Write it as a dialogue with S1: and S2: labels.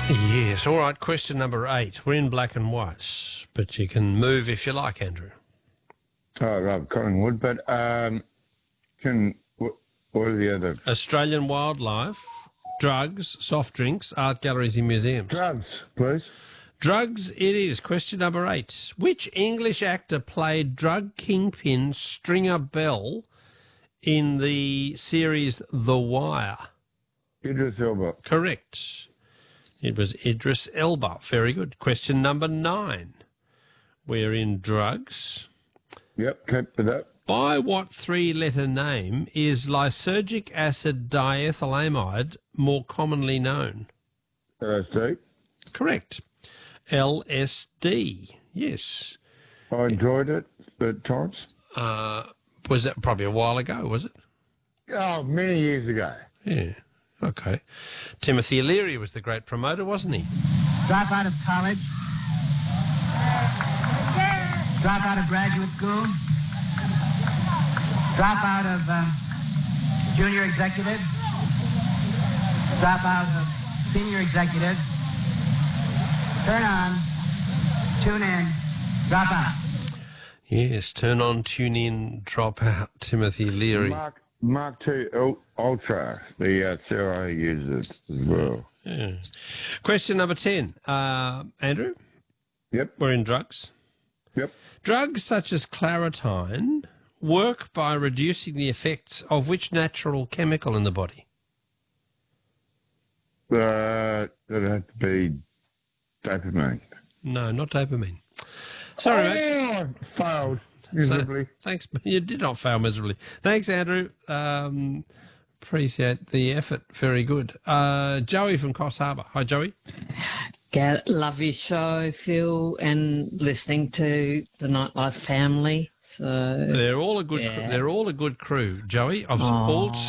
S1: Yes, all right. Question number 8. We're in black and white, but you can move if you like, Andrew.
S2: Oh, I love Collingwood, but what are the other?
S1: Australian wildlife, drugs, soft drinks, art galleries and museums.
S2: Drugs, please.
S1: Drugs it is. Question number 8. Which English actor played drug kingpin Stringer Bell in the series The Wire?
S2: Idris Elba.
S1: Correct. It was Idris Elba. Very good. Question number 9. We're in drugs.
S2: Yep, keep with that.
S1: By what 3-letter name is lysergic acid diethylamide more commonly known?
S2: LSD.
S1: Correct. LSD. Yes.
S2: I enjoyed it at times.
S1: Was that probably a while ago, was it?
S2: Oh, many years ago.
S1: Yeah. Okay. Timothy Leary was the great promoter, wasn't he?
S3: Drop out of college. Drop out of graduate school. Drop out of junior executive. Drop out of senior executive. Turn on, tune in, drop out.
S1: Yes, turn on, tune in, drop out, Timothy Leary.
S2: Mark II Ultra, the CIA uses it as well.
S1: Yeah. Question number 10. Andrew?
S2: Yep.
S1: We're in drugs.
S2: Yep.
S1: Drugs such as Claritine work by reducing the effects of which natural chemical in the body?
S2: That'd have to be dopamine.
S1: No, not dopamine. Sorry, mate.
S2: Failed miserably.
S1: Thanks. You did not fail miserably. Thanks, Andrew. Appreciate the effort. Very good. Joey from Coffs Harbour. Hi, Joey.
S4: Love your show, Phil, and listening to the Nightlife family. So
S1: they're all a good.
S4: Yeah.
S1: They're all a good crew, Joey. I've
S4: Oh.
S1: all